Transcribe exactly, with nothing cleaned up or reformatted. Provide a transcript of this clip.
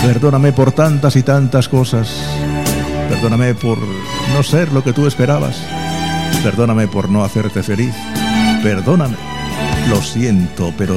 Perdóname por tantas y tantas cosas. Perdóname por no ser lo que tú esperabas. Perdóname por no hacerte feliz. Perdóname. Lo siento, pero